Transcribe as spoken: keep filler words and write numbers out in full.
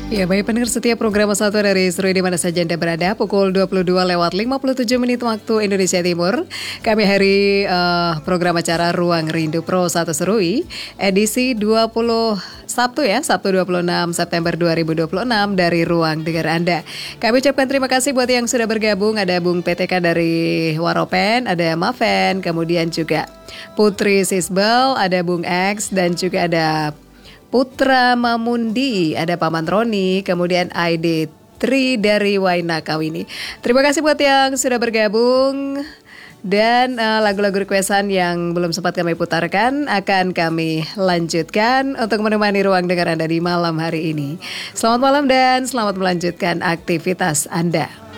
Ya, baik pendengar setia program satu dari Seru di mana saja Anda berada, pukul dua puluh dua lewat lima puluh tujuh menit waktu Indonesia Timur. Kami hari uh, program acara Ruang Rindu Pro satu Serui, edisi dua puluh Sabtu ya, Sabtu dua puluh enam September dua ribu dua puluh enam dari Ruang Dengar Anda. Kami ucapkan terima kasih buat yang sudah bergabung, ada Bung P T K dari Waropen, ada Maven, kemudian juga Putri Sisbel, ada Bung X, dan juga ada Putra Mamundi, ada Paman Roni, kemudian I D Tri dari Wainakawini. Terima kasih buat yang sudah bergabung. Dan uh, lagu-lagu requestan yang belum sempat kami putarkan akan kami lanjutkan untuk menemani ruang dengar Anda di malam hari ini. Selamat malam dan selamat melanjutkan aktivitas Anda.